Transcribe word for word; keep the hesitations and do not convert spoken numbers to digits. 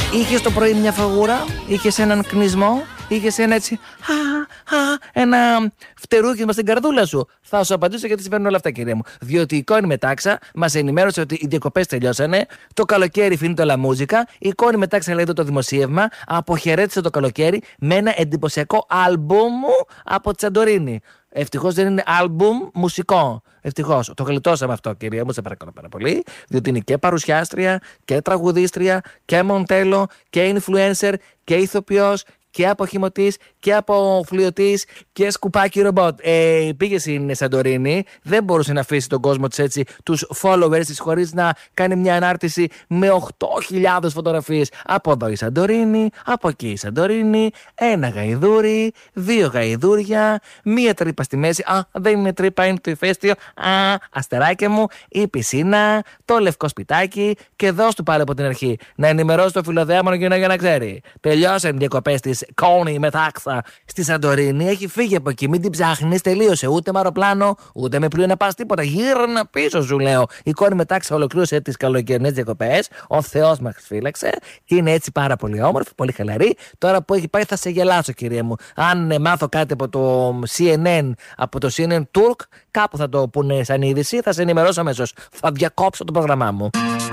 Είχες το πρωί μια φαγούρα, είχες έναν κνισμό, είχες ένα έτσι, α, α, ένα φτερούκισμα στην καρδούλα σου. Θα σου απαντήσω γιατί συμβαίνουν όλα αυτά, κυρία μου. Διότι η Κόνη Μετάξα μας ενημέρωσε ότι οι διακοπές τελειώσανε, το καλοκαίρι φίνει όλα μούζικα. Η Κόνη Μετάξα, λέει εδώ το δημοσίευμα, αποχαιρέτησε το καλοκαίρι με ένα εντυπωσιακό άλμπουμ από τη Σαντορίνη. Ευτυχώς δεν είναι άλμπουμ μουσικό. Ευτυχώς. Το γλιτώσαμε αυτό, κυρία μου, σε παρακαλώ πάρα πολύ. Διότι είναι και παρουσιάστρια και τραγουδίστρια και μοντέλο και influencer και ηθοποιός και αποχημωτής και αποφλοιωτής και σκουπάκι ρομπότ. Ε, πήγε στην Σαντορίνη, δεν μπορούσε να αφήσει τον κόσμο της έτσι, τους followers της, χωρίς να κάνει μια ανάρτηση με οκτώ χιλιάδες φωτογραφίες. Από εδώ η Σαντορίνη, από εκεί η Σαντορίνη, ένα γαϊδούρι, δύο γαϊδούρια, μία τρύπα στη μέση. Α, δεν είναι τρύπα, είναι το ηφαίστειο. Α, αστεράκια μου, η πισίνα, το λευκό σπιτάκι και δώσ' του πάλι από την αρχή. Να ενημερώσει το φιλοδέαμονο για να, για να ξέρει. Τελειώσαν οι διακοπές της Κόνη Μετάξα στη Σαντορίνη. Έχει φύγει από εκεί. Μην την ψάχνεις. Τελείωσε. Ούτε με αεροπλάνο, ούτε με πλοίο να πας τίποτα. Γύρνα πίσω, σου λέω. Η Κόνη Μετάξα ολοκλήρωσε τις καλοκαιρινές διακοπές. Ο Θεός μας φύλαξε. Και είναι έτσι πάρα πολύ όμορφη, πολύ χαλαρή. Τώρα που έχει πάει θα σε γελάσω, κυρία μου. Αν ε, μάθω κάτι από το σι εν εν, από το σι εν εν Turk, κάπου θα το πούνε σαν είδηση. Θα σε ενημερώσω αμέσως. Θα διακόψω το πρόγραμμά μου.